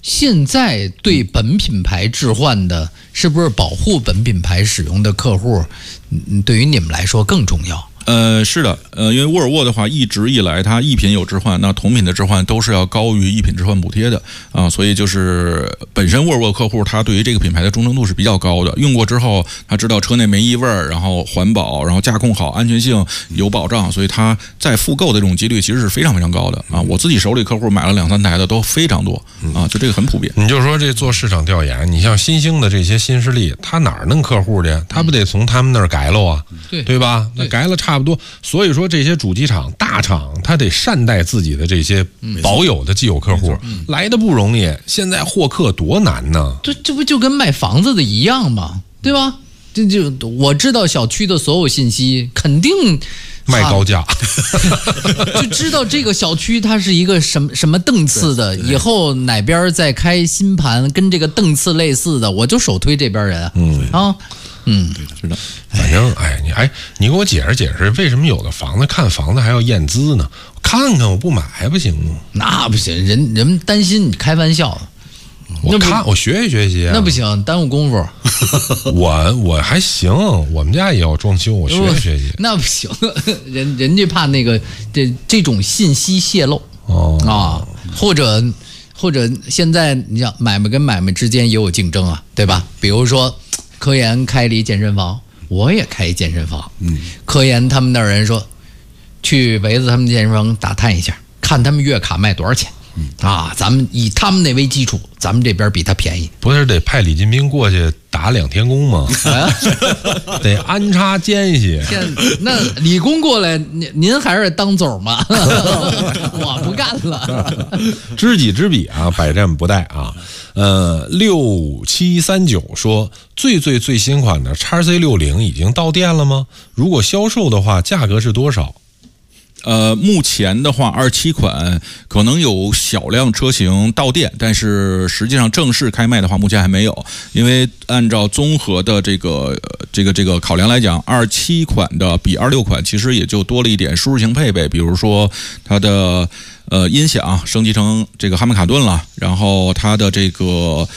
现在对本品牌置换的，是不是保护本品牌使用的客户，对于你们来说更重要？ 是的，因为沃尔沃的话，一直以来它一品有置换，那同品的置换都是要高于一品置换补贴的啊，所以就是本身沃尔沃客户他对于这个品牌的忠诚度是比较高的，用过之后他知道车内没异味，然后环保，然后驾控好，安全性有保障，所以他在复购的这种几率其实是非常非常高的啊。我自己手里客户买了2-3台的都非常多啊，就这个很普遍。 你就说这做市场调研，你像新兴的这些新势力，他哪儿弄客户去？他不得从他们那儿改喽啊？对吧？那改了差不多，所以说这些主机厂、大厂，他得善待自己的这些保有的既有客户，来的不容易，现在获客多难呢？ 这不就跟卖房子的一样吗？对吧？我知道小区的所有信息，肯定卖高价， 就知道这个小区它是一个什么档次的，以后哪边再开新盘跟这个档次类似的，我就首推这边人。 是的。 反正你给我解释解释，为什么有的房子看房子还要验资呢？看看我不买不行吗？ 那不行，人们担心你开玩笑的。 我学习学习啊， 那不行，耽误功夫。 我还行，我们家也要装修，我学习学习。 那不行，人家怕那个这种信息泄露或者现在你想买卖跟买卖之间也有竞争啊，对吧？比如说科研开了一健身房，我也开一健身房。科研他们那儿人说，去围子他们健身房打探一下，看他们月卡卖多少钱。咱们以他们那为基础，咱们这边比他便宜。 不是得派李金兵过去打2天工吗？得安插奸细。 那李工过来，您还是当总吗？我不干了。 知己知彼啊，百战不殆啊。6739说，最新款的 XC60 已经到店了吗？如果销售的话，价格是多少？ 目前的话，27款可能有小量车型到店，但是实际上正式开卖的话，目前还没有。因为按照综合的这个考量来讲，27款的比26款其实也就多了一点舒适性配备，比如说它的音响升级成这个哈曼卡顿了，然后它的这个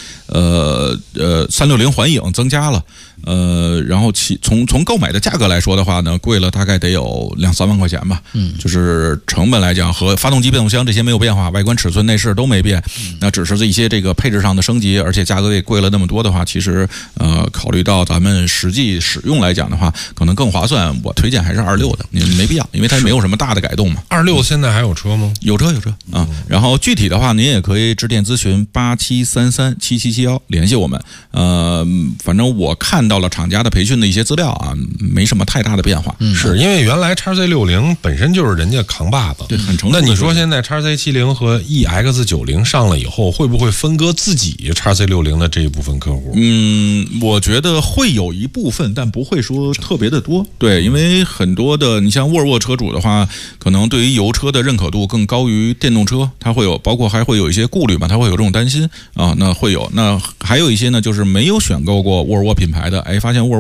360环影增加了。然后从购买的价格来说的话呢，贵了大概得有2-3万块钱吧。就是成本来讲和发动机、变速箱这些没有变化，外观、尺寸、内饰都没变，那只是一些这个配置上的升级，而且价格也贵了那么多的话，其实考虑到咱们实际使用来讲的话，可能更划算。我推荐还是26的，你没必要，因为它没有什么大的改动嘛。 26现在还有车吗？ 有车啊。然后具体的话，您也可以致电咨询87337771联系我们。反正我看到了厂家的培训的一些资料啊，没什么太大的变化。 是因为原来 XC60 本身就是人家扛把子， 对，很成熟。 那你说现在 XC70 和 EX90 上了以后，会不会分割自己 XC60 的这一部分客户？ 我觉得会有一部分，但不会说特别的多。对，因为很多的，你像沃尔沃车主的话，可能对于油车的认可度更高于电动车，它会有，包括还会有一些顾虑嘛，它会有这种担心啊。那会有，那还有一些呢，就是没有选购过沃尔沃品牌的，发现沃尔沃